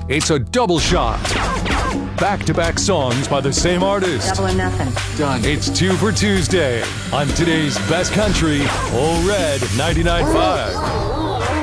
It's a double shot. Back-to-back songs by the same artist. Double or nothing. Done. It's 2 for Tuesday on today's Best Country, Ole Red 99.5.